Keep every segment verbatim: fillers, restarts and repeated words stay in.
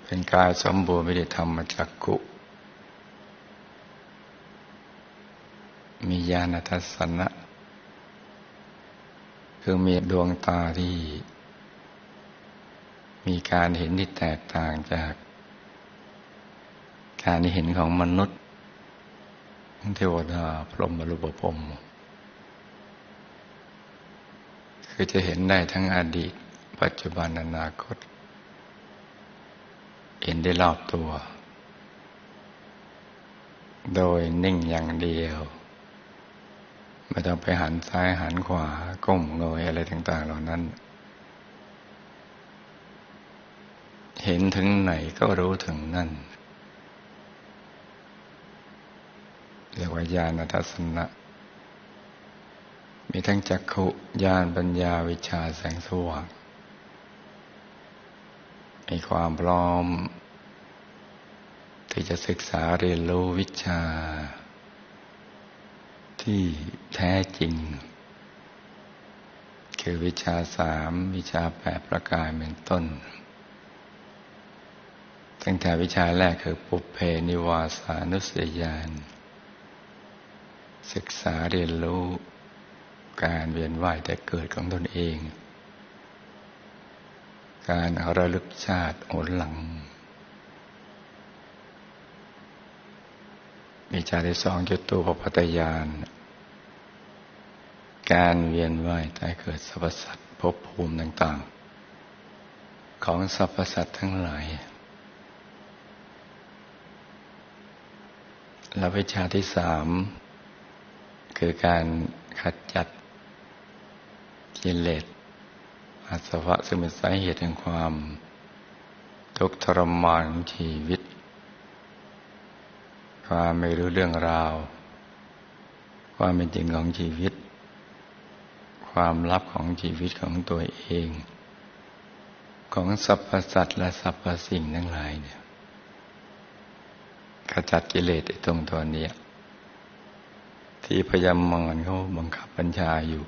เป็นกายสมบูรณ์ไปด้วยธรรมจักขุมีญาณทัศนะคือมีดวงตาที่มีการเห็นที่แตกต่างจากการเห็นของมนุษย์เทวดาพรหมรูปพรหมคือจะเห็นได้ทั้งอดีตปัจจุบันอนาคตเห็นได้รอบตัวโดยนิ่งอย่างเดียวไม่ต้องไปหันซ้ายหันขวาก้มเงยอะไรต่างๆเหล่านั้นเห็นถึงไหนก็รู้ถึงนั่นเรียกว่าญาณทัศนะมีทั้งจักขุญาณปัญญาวิชาแสงสว่างมีความพร้อมที่จะศึกษาเรียนรู้วิชาที่แท้จริงคือวิชาสามวิชาแปดประการเป็นต้นตั้งแต่วิชาแรกคือปุพเพนิวาสานุสติญาณศึกษาเรียนรู้การเวียนว่ายแต่เกิดของตนเองการระลึกชาติหนหลังวิชาที่สองจตุปปัฏฐญาณการเวียนว่ายแต่เกิดสรรพสัตว์ภพภูมิต่างๆของสรรพสัตว์ทั้งหลายและวิชาที่สามคือการขจัดกิเลสอาสวะซึ่งเป็นสาเหตุแห่งความทุกข์ทรมานของชีวิตความไม่รู้เรื่องราวความเป็นจริงของชีวิตความลับของชีวิตของตัวเองของสรรพสัตว์และสรรพสิ่งทั้งหลายเนี่ยขจัดกิเลสไอ้ตรงตัวนี้ที่พยามารเขาบังคับบัญชาอยู่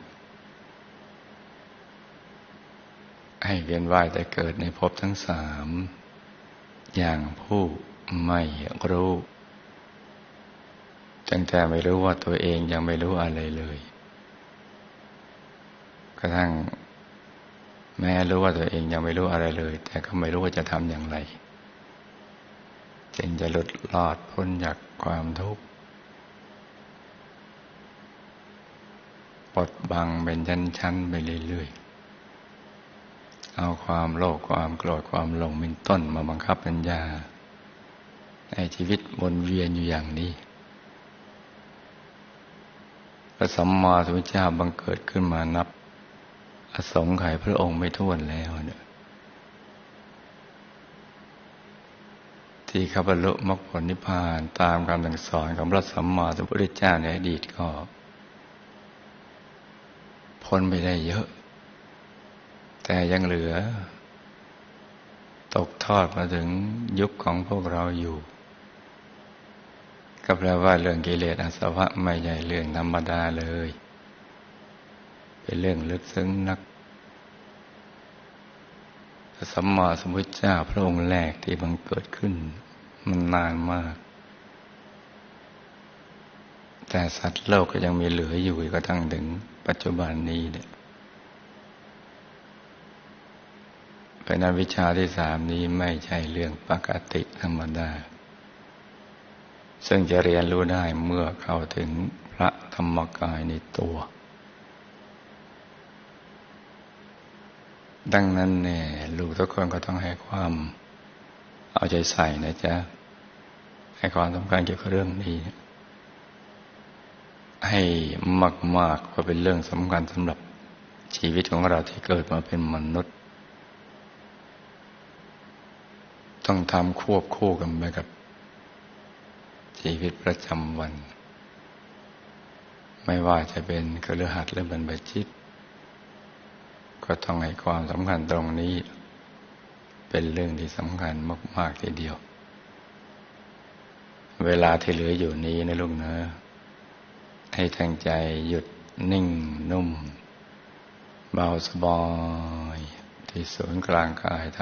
ให้เวียนว่ายแต่เกิดในภพทั้งสามอย่างผู้ไม่รู้ตั้งแต่ไม่รู้ว่าตัวเองยังไม่รู้อะไรเลยกระทั่งแม้รู้ว่าตัวเองยังไม่รู้อะไรเลยแต่ก็ไม่รู้ว่าจะทำอย่างไรจึงจะหลุดรอดพ้นจากความทุกข์ปลดบังเป็นชั้นๆไปเรื่อยๆเอาความโลภความโกรธความหลงเป็นต้นมาบังคับปัญญาในชีวิตวนเวียนอยู่อย่างนี้พระสัมมาสัมพุทธเจ้าบังเกิดขึ้นมานับอสงไขยพระองค์ไม่ถ้วนแล้วเนี่ยที่เขาบรรลุมรรคผลนิพพานตามคำสั่งสอนของพระสัมมาสัมพุทธเจ้าในอดีตก็พ้นไปได้เยอะแต่ยังเหลือตกทอดมาถึงยุคของพวกเราอยู่ก็แปลว่าเรื่องกิเลสอาสวะไม่ใช่เรื่องธรรมดาเลยเป็นเรื่องลึกซึ้งนักพระสัมมาสัมพุทธเจ้าพระองค์แรกที่บังเกิดขึ้นมันนานมากแต่สัตว์โลกก็ยังมีเหลืออยู่ก็ทั้งถึงปัจจุบันนี้เนี่ยเป็นอวิชชาที่สามนี้ไม่ใช่เรื่องปกติธรรมดาซึ่งจะเรียนรู้ได้เมื่อเข้าถึงพระธรรมกายในตัวดังนั้นเนี่ยลูกทุกคนก็ต้องให้ความเอาใจใส่นะจ๊ะให้ความสำคัญเกี่ยวกับเรื่องนี้ให้มากๆเพราะเป็นเรื่องสำคัญสำหรับชีวิตของเราที่เกิดมาเป็นมนุษย์ต้องทำควบคู่กันไปกับชีวิตประจำวันไม่ว่าจะเป็นคฤหัสถ์หรือบรรพชิตก็ต้องให้ความสำคัญตรงนี้เป็นเรื่องที่สำคัญมากๆทีเดียวเวลาที่เหลืออยู่นี้นะลูกนะให้ตั้งใจหยุดนิ่งนุ่มเบาสบายที่ศูนย์กลางกาย